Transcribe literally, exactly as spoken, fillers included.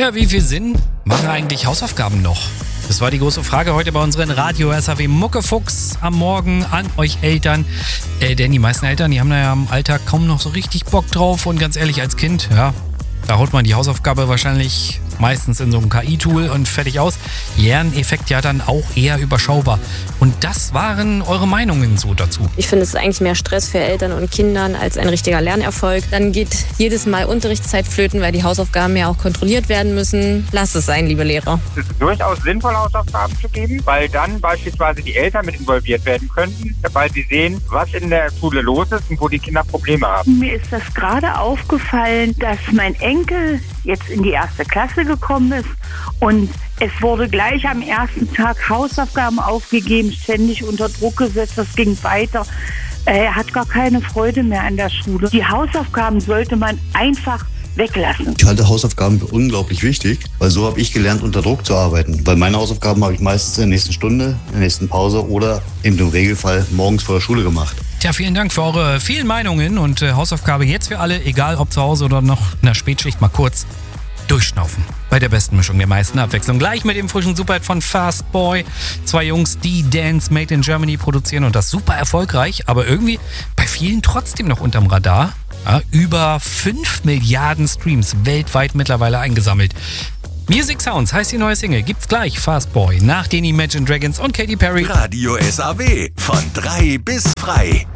Ja, wie viel Sinn machen eigentlich Hausaufgaben noch? Das war die große Frage heute bei unseren Radio S H W Muckefuchs am Morgen an euch Eltern. Äh, denn die meisten Eltern, die haben da ja im Alltag kaum noch so richtig Bock drauf. Und ganz ehrlich, als Kind, ja, da haut man die Hausaufgabe wahrscheinlich meistens in so einem K I-Tool und fertig aus. Lerneffekt ja dann auch eher überschaubar. Und das waren eure Meinungen so dazu. Ich finde, es ist eigentlich mehr Stress für Eltern und Kindern als ein richtiger Lernerfolg. Dann geht jedes Mal Unterrichtszeit flöten, weil die Hausaufgaben ja auch kontrolliert werden müssen. Lasst es sein, liebe Lehrer. Es ist durchaus sinnvoll, Hausaufgaben zu geben, weil dann beispielsweise die Eltern mit involviert werden könnten, weil sie sehen, was in der Schule los ist und wo die Kinder Probleme haben. Mir ist das gerade aufgefallen, dass mein Enkel jetzt in die erste Klasse gekommen ist und es wurde gleich am ersten Tag Hausaufgaben aufgegeben, ständig unter Druck gesetzt, das ging weiter. Er hat gar keine Freude mehr an der Schule. Die Hausaufgaben sollte man einfach weglassen. Ich halte Hausaufgaben für unglaublich wichtig, weil so habe ich gelernt, unter Druck zu arbeiten. Weil meine Hausaufgaben habe ich meistens in der nächsten Stunde, in der nächsten Pause oder eben im Regelfall morgens vor der Schule gemacht. Tja, vielen Dank für eure vielen Meinungen und äh, Hausaufgabe jetzt für alle, egal ob zu Hause oder noch in der Spätschicht, mal kurz durchschnaufen. Bei der besten Mischung der meisten Abwechslung. Gleich mit dem frischen Superhit von Fast Boy. Zwei Jungs, die Dance Made in Germany produzieren und das super erfolgreich, aber irgendwie bei vielen trotzdem noch unterm Radar. Ja, über fünf Milliarden Streams weltweit mittlerweile eingesammelt. Music Sounds heißt die neue Single. Gibt's gleich Fast Boy nach den Imagine Dragons und Katy Perry. Radio S A W von drei bis frei.